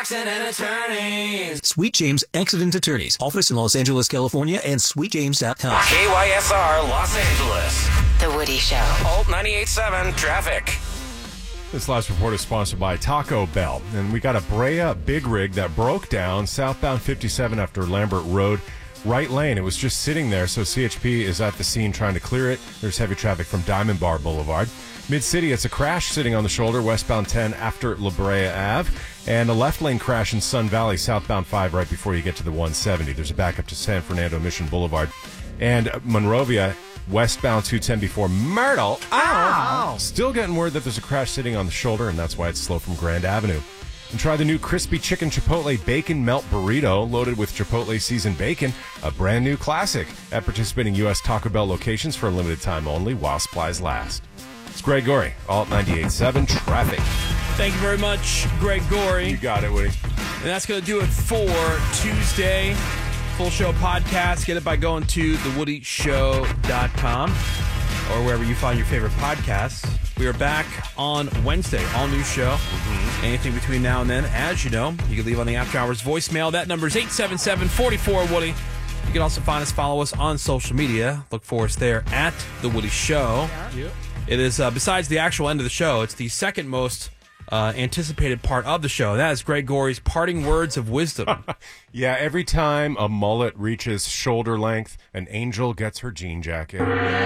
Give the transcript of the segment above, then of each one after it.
Accident Attorneys. Sweet James Accident Attorneys. Office in Los Angeles, California, and sweetjames.com. KYSR Los Angeles. The Woody Show. Alt 98.7 Traffic. This last report is sponsored by Taco Bell. And we got a Brea big rig that broke down southbound 57 after Lambert Road. Right lane. It was just sitting there, so CHP is at the scene trying to clear it. There's heavy traffic from Diamond Bar Boulevard. Mid-City, it's a crash sitting on the shoulder, westbound 10 after La Brea Ave. And a left lane crash in Sun Valley, southbound 5 right before you get to the 170. There's a backup to San Fernando Mission Boulevard. And Monrovia, westbound 210 before Myrtle. Ow! Still getting word that there's a crash sitting on the shoulder, and that's why it's slow from Grand Avenue. And try the new Crispy Chicken Chipotle Bacon Melt Burrito loaded with Chipotle seasoned bacon, a brand new classic at participating U.S. Taco Bell locations for a limited time only while supplies last. It's Greg Gorey, Alt 98.7 Traffic. Thank you very much, Greg Gorey. You got it, Woody. And that's going to do it for Tuesday. Full show podcast. Get it by going to thewoodyshow.com or wherever you find your favorite podcasts. We are back on Wednesday. All new show. Anything between now and then, as you know, you can leave on the After Hours voicemail. That number is 877-44-WOODY. You can also find us, follow us on social media. Look for us there at The Woody Show. Yeah. It is, besides the actual end of the show, it's the second most anticipated part of the show. That is Greg Gorey's parting words of wisdom. Yeah, every time a mullet reaches shoulder length, an angel gets her jean jacket.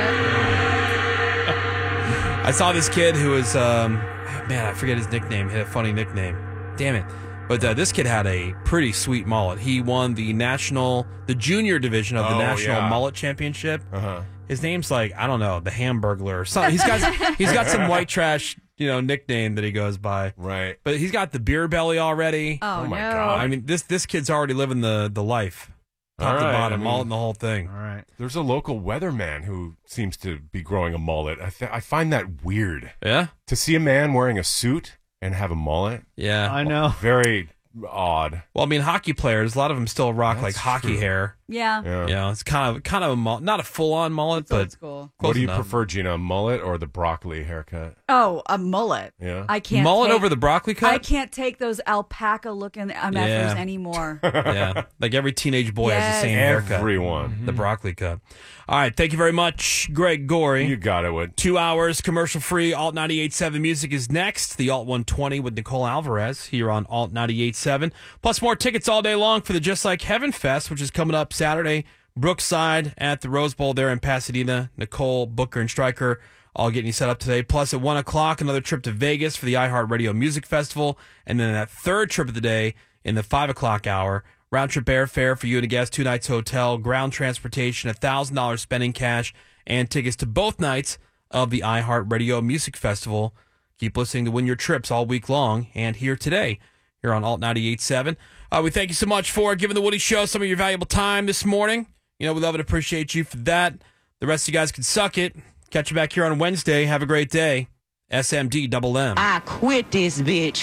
I saw this kid who was, I forget his nickname. He had a funny nickname. Damn it. But this kid had a pretty sweet mullet. He won the junior division of the National Mullet Championship. Uh-huh. His name's like, I don't know, the Hamburglar or something. He's got some white trash, nickname that he goes by. Right. But he's got the beer belly already. Oh my no. God. I mean, this kid's already living the life. Top to bottom, mullet and the whole thing. All right. There's a local weatherman who seems to be growing a mullet. I find that weird. Yeah? To see a man wearing a suit and have a mullet. Yeah. I know. Very odd. Well, I mean, hockey players, a lot of them still rock That's hockey true. hair. Yeah. It's kind of a mullet, not a full-on mullet, It's but old school. What do you enough. prefer, Gina, a mullet or the broccoli haircut? Oh, a mullet. Yeah. I can't mullet take, over the broccoli cut? I can't take those alpaca-looking MFers anymore. Yeah, like every teenage boy has the same haircut. Everyone. The broccoli cut. All right, thank you very much, Greg Gorey. You got it, Wood. 2 hours, commercial-free. Alt 98.7 music is next. The Alt 120 with Nicole Alvarez here on Alt 98.7. Plus more tickets all day long for the Just Like Heaven Fest, which is coming up Saturday, Brookside at the Rose Bowl there in Pasadena. Nicole, Booker, and Stryker all getting you set up today. Plus at 1 o'clock, another trip to Vegas for the iHeartRadio Music Festival. And then that third trip of the day in the 5 o'clock hour. Round-trip airfare for you and a guest, 2 nights hotel, ground transportation, $1,000 spending cash, and tickets to both nights of the iHeartRadio Music Festival. Keep listening to win your trips all week long and here today here on Alt 98.7. We thank you so much for giving the Woody Show some of your valuable time this morning. We love and appreciate you for that. The rest of you guys can suck it. Catch you back here on Wednesday. Have a great day. SMD double M. I quit this bitch.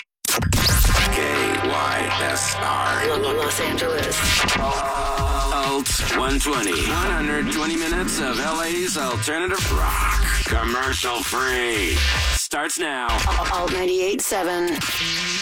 KYSR. Los Angeles. Alt 120. 120 minutes of LA's alternative rock. Commercial free. Starts now. Alt 98.7.